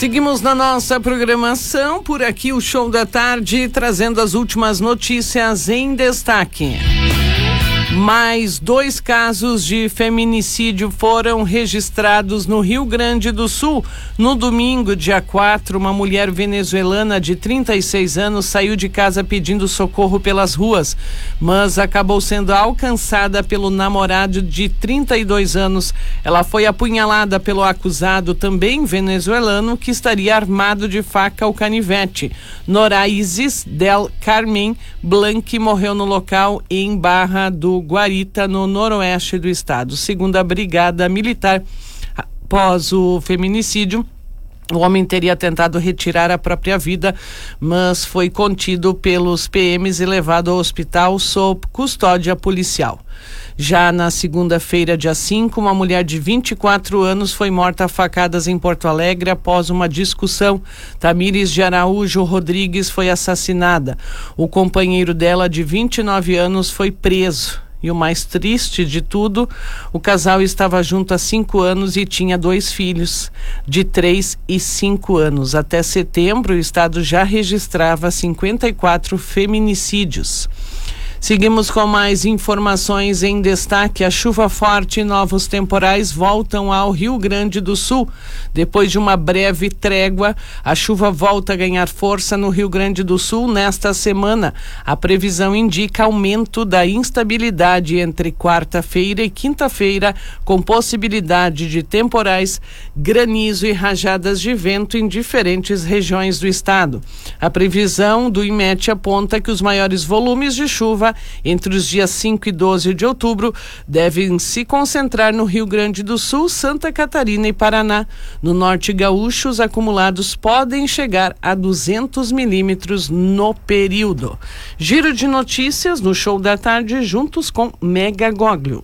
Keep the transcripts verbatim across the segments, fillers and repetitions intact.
Seguimos na nossa programação, por aqui o Show da Tarde, trazendo as últimas notícias em destaque. Mais dois casos de feminicídio foram registrados no Rio Grande do Sul. No domingo, dia quatro, uma mulher venezuelana de trinta e seis anos saiu de casa pedindo socorro pelas ruas, mas acabou sendo alcançada pelo namorado de trinta e dois anos. Ela foi apunhalada pelo acusado, também venezuelano, que estaria armado de faca ou canivete. Noraízes del Carmen Blanc morreu no local em Barra do Guarita, no noroeste do estado. Segundo a Brigada Militar, após o feminicídio, o homem teria tentado retirar a própria vida, mas foi contido pelos P Ms e levado ao hospital sob custódia policial. Já na segunda-feira, dia cinco, uma mulher de vinte e quatro anos foi morta a facadas em Porto Alegre após uma discussão. Tamires de Araújo Rodrigues foi assassinada. O companheiro dela, de vinte e nove anos, foi preso. E o mais triste de tudo, o casal estava junto há cinco anos e tinha dois filhos, de três e cinco anos. Até setembro, o estado já registrava cinquenta e quatro feminicídios. Seguimos com mais informações em destaque. A chuva forte e novos temporais voltam ao Rio Grande do Sul. Depois de uma breve trégua, a chuva volta a ganhar força no Rio Grande do Sul nesta semana. A previsão indica aumento da instabilidade entre quarta-feira e quinta-feira, com possibilidade de temporais, granizo e rajadas de vento em diferentes regiões do estado. A previsão do IMET aponta que os maiores volumes de chuva entre os dias cinco e doze de outubro devem se concentrar no Rio Grande do Sul, Santa Catarina e Paraná. No norte gaúcho, os acumulados podem chegar a duzentos milímetros no período. Giro de notícias no Show da Tarde, juntos com Mega Goglio.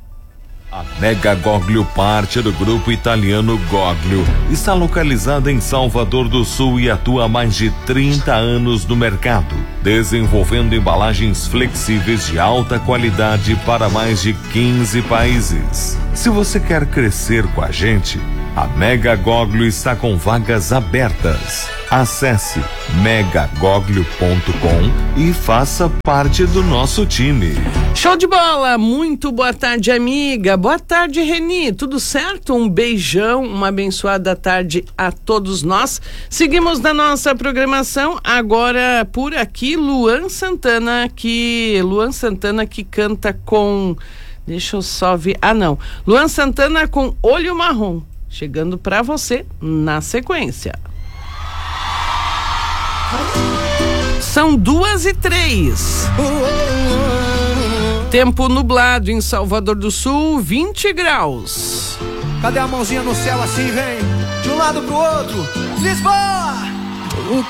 A Mega Goglio, parte do grupo italiano Goglio, está localizada em Salvador do Sul e atua há mais de trinta anos no mercado, desenvolvendo embalagens flexíveis de alta qualidade para mais de quinze países. Se você quer crescer com a gente, a Mega Goglio está com vagas abertas. Acesse mega goglio ponto com e faça parte do nosso time. Show de bola! Muito boa tarde, amiga. Boa tarde, Reni. Tudo certo? Um beijão, uma abençoada tarde a todos nós. Seguimos na nossa programação. Agora, por aqui, Luan Santana, que Luan Santana que canta com... Deixa eu só ver... Ah, não. Luan Santana com Olho Marrom. Chegando pra você na sequência. São duas e três. Tempo nublado em Salvador do Sul, vinte graus. Cadê a mãozinha no céu assim, vem? De um lado pro outro. Lisboa!